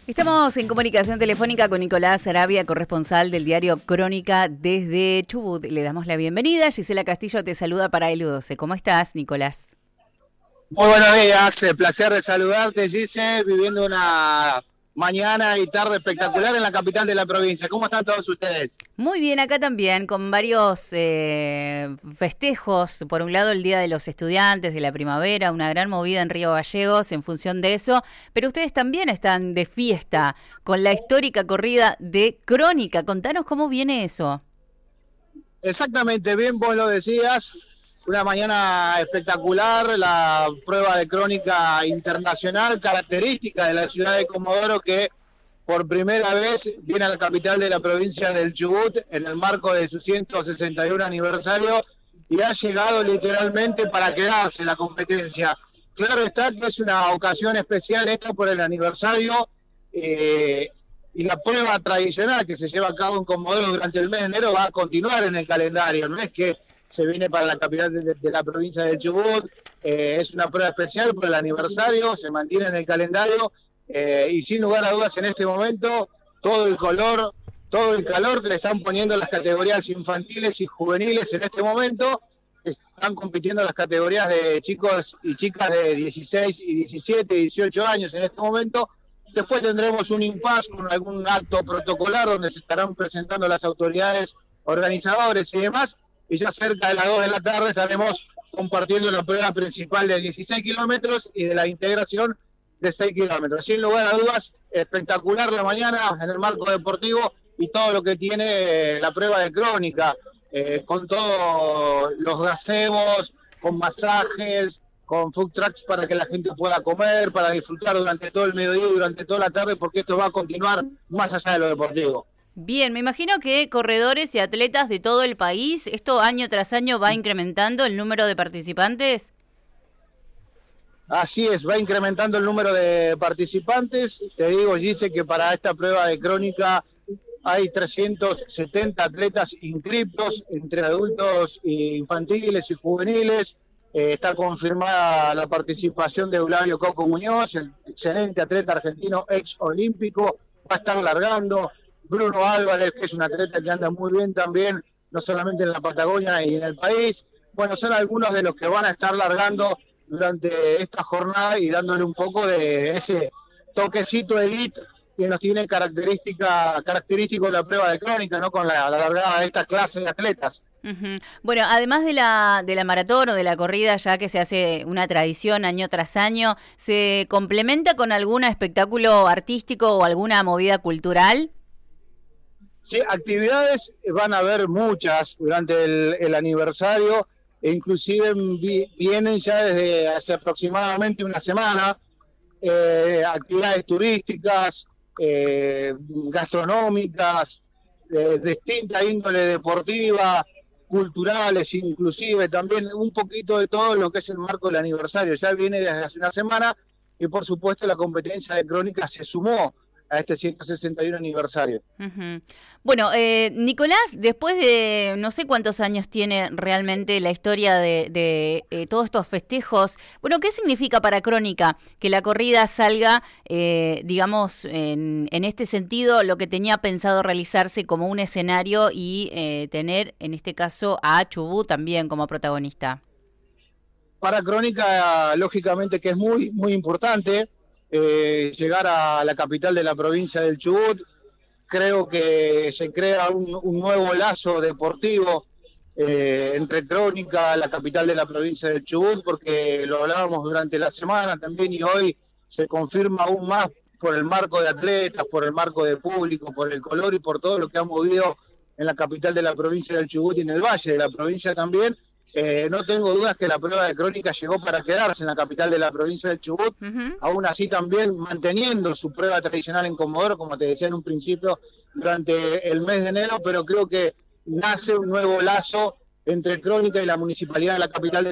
Estamos en comunicación telefónica con Nicolás Sarabia, corresponsal del diario Crónica desde Chubut. Le damos la bienvenida. Gisela Castillo te saluda para L12. ¿Cómo estás, Nicolás? Muy buenos días, placer de saludarte, Gise, viviendo una mañana y tarde espectacular en la capital de la provincia. ¿Cómo están todos ustedes? Muy bien, acá también, con varios festejos. Por un lado, el Día de los Estudiantes, de la primavera, una gran movida en Río Gallegos en función de eso. Pero ustedes también están de fiesta con la histórica corrida de Crónica. Contanos cómo viene eso. Exactamente, bien vos lo decías. Una mañana espectacular, la prueba de Crónica internacional, característica de la ciudad de Comodoro, que por primera vez viene a la capital de la provincia del Chubut en el marco de su 161 aniversario y ha llegado literalmente para quedarse la competencia. Claro está que es una ocasión especial esta por el aniversario y la prueba tradicional que se lleva a cabo en Comodoro durante el mes de enero va a continuar en el calendario, no es que se viene para la capital de la provincia del Chubut, es una prueba especial por el aniversario, se mantiene en el calendario y sin lugar a dudas en este momento todo el calor que le están poniendo las categorías infantiles y juveniles en este momento, están compitiendo las categorías de chicos y chicas de 16 y 17 y 18 años en este momento. Después tendremos un impasse con algún acto protocolar donde se estarán presentando las autoridades organizadores y demás. Y ya cerca de las 2 de la tarde estaremos compartiendo la prueba principal de 16 kilómetros y de la integración de 6 kilómetros. Sin lugar a dudas, espectacular la mañana en el marco deportivo y todo lo que tiene la prueba de Crónica, con todos los gazebos, con masajes, con food trucks para que la gente pueda comer, para disfrutar durante todo el mediodía y durante toda la tarde, porque esto va a continuar más allá de lo deportivo. Bien, me imagino que corredores y atletas de todo el país, ¿esto año tras año va incrementando el número de participantes? Así es, va incrementando el número de participantes. Te digo, Gise, que para esta prueba de Crónica hay 370 atletas inscriptos entre adultos, infantiles y juveniles. Está confirmada la participación de Eulalio Coco Muñoz, el excelente atleta argentino ex olímpico, va a estar largando. Bruno Álvarez, que es un atleta que anda muy bien también, no solamente en la Patagonia y en el país. Bueno, son algunos de los que van a estar largando durante esta jornada y dándole un poco de ese toquecito elite que nos tiene característico la prueba de Crónica, ¿no? Con la largada de esta clase de atletas. Uh-huh. Bueno, además de la maratón o de la corrida, ya que se hace una tradición año tras año, ¿se complementa con algún espectáculo artístico o alguna movida cultural? Sí, actividades van a haber muchas durante el aniversario, e inclusive vienen ya desde hace aproximadamente una semana, actividades turísticas, gastronómicas, de distinta índole deportiva, culturales inclusive, también un poquito de todo lo que es el marco del aniversario. Ya viene desde hace una semana y por supuesto la competencia de Crónica se sumó a este 161 aniversario. Uh-huh. Bueno, Nicolás, después de no sé cuántos años tiene realmente la historia de todos estos festejos, bueno, ¿qué significa para Crónica que la corrida salga, digamos, en este sentido, lo que tenía pensado realizarse como un escenario y tener, en este caso, a Chubut también como protagonista? Para Crónica, lógicamente que es muy, muy importante, llegar a la capital de la provincia del Chubut. Creo que se crea un nuevo lazo deportivo entre Crónica, la capital de la provincia del Chubut, porque lo hablábamos durante la semana también y hoy se confirma aún más por el marco de atletas, por el marco de público, por el color y por todo lo que ha movido en la capital de la provincia del Chubut y en el valle de la provincia también. No tengo dudas que la prueba de Crónica llegó para quedarse en la capital de la provincia del Chubut, aún así también manteniendo su prueba tradicional en Comodoro, como te decía en un principio, durante el mes de enero, pero creo que nace un nuevo lazo entre Crónica y la municipalidad de la capital de